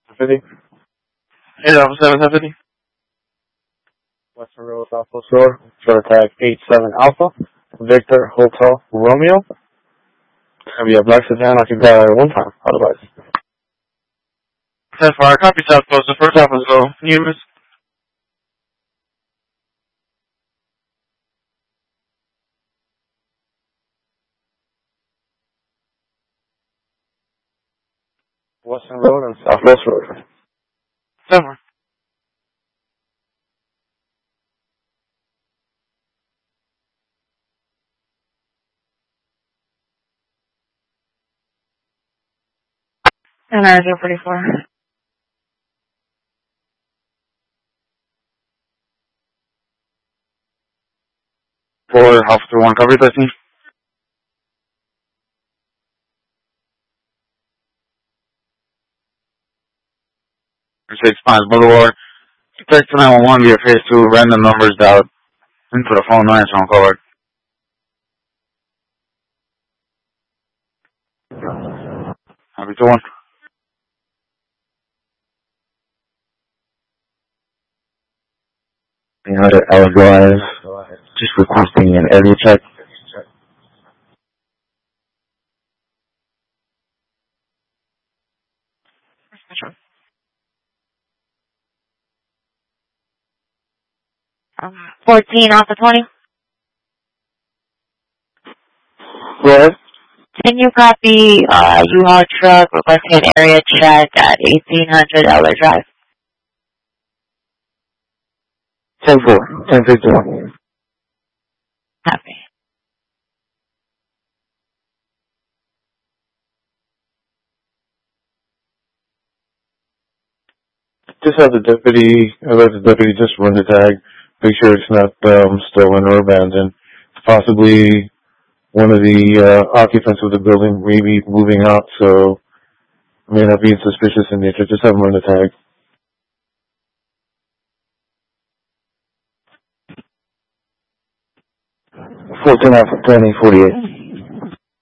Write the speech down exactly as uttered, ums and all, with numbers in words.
fifty. eight Alpha seven, ten fifty. Western Road, Southwest Road. Short tag eight seven Alpha. Victor Hotel Romeo. It's gonna be a black sedan occupied at one time. Otherwise. ten four, copy Southwest. The first half was go. Numerous. Western Road and Southwest Road. ten four. And R zero forty-four. four, Alpha three one, copy thirteen. six Pines Boulevard. Text to nine one one via phase two, random numbers dialed into the phone, no answer on call. Happy to one. United Ella Drive, just requesting an area check. Um, fourteen off the twenty. Go ahead. Can you copy uh, U-Haul truck requesting an area check at eighteen hundred Ella Drive? ten four, ten fifty-one. Copy. Just have the deputy, I let the deputy just run the tag, make sure it's not um, stolen or abandoned. Possibly one of the uh, occupants of the building may be moving out, so may not be suspicious in nature. Just have them run the tag. fourteen Alpha twenty forty-eight.